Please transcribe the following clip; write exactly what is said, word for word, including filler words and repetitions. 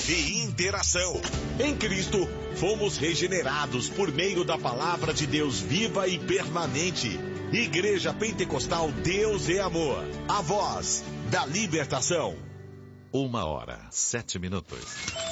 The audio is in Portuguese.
e interação. Em Cristo, fomos regenerados por meio da palavra de Deus viva e permanente. Igreja Pentecostal Deus é Amor. A voz da libertação. Uma hora, sete minutos.